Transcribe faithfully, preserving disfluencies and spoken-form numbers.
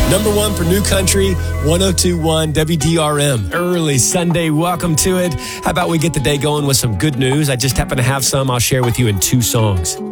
Number one for New Country, one oh two point one W D R M. Early Sunday, welcome to it. How about we get the day going with some good news? I just happen to have some I'll share with you in two songs.